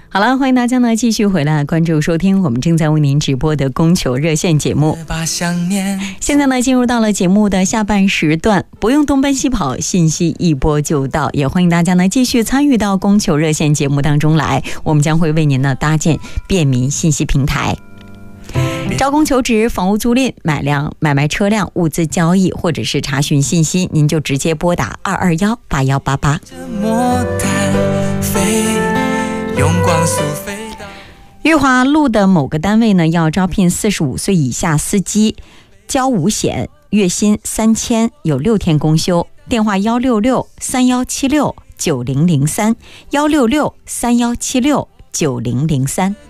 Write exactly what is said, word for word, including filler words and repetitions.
好了，欢迎大家呢继续回来关注收听我们正在为您直播的供求热线节目。现在呢进入到了节目的下半时段，不用东奔西跑，信息一波就到，也欢迎大家呢继续参与到供求热线节目当中来，我们将会为您呢搭建便民信息平台。招工求职、房屋租赁、买辆买卖车辆、物资交易或者是查询信息，您就直接拨打二二幺八幺八八。裕华路的某个单位呢要招聘四十五岁以下司机，交五险，月薪三千，有六天公休。电话幺六六三幺七六九零零三，幺六六三幺七六九零零三。